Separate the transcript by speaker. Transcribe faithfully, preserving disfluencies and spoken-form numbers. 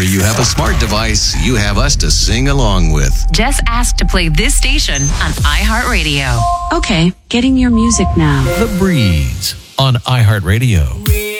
Speaker 1: whenever you have a smart device, you have us to sing along with.
Speaker 2: Just ask to play this station on iHeartRadio.
Speaker 3: Okay, getting your music now.
Speaker 4: The Breeze on iHeartRadio.